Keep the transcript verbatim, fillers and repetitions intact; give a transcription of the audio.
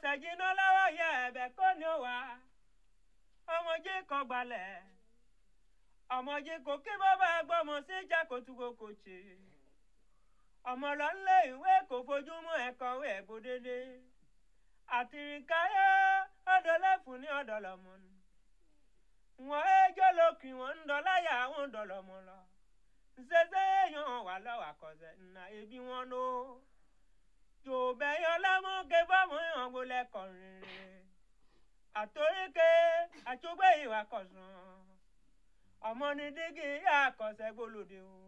tẹ̀jínà lọ́wọ́ yẹ ẹ̀bẹ̀ kó ní ó wá ọmọdé kan gbalẹ̀ ọmọdé kò kí bó bá gbọ́mọ sí jẹ́ kó tu kó ṣe ọmọ lọ nílé ìwé kò fojú mú ẹ̀kọ́ ẹ̀gbó dédé àtìrìkáyé ọ̀dọ̀ lẹ́fun ní ọ̀dọ̀ lọ́mọ ni wọ́n ẹjọ́ lókì wọ́n ń dọ́láyà àwọn ọ̀dọ̀ lọ́mọ lọ ṣẹṣẹ èèyàn wà lọ́wọ́ àkọsẹ̀ nà ebi wọn ló jò bẹ́yọ lọ́mú ké fọ́ọ̀mù ìhàn gbolẹ̀ kọrin àtòríkè àtúgbé ìwà kọ̀sán ọmọ ní dígí àkọsẹ̀ gbólóde o.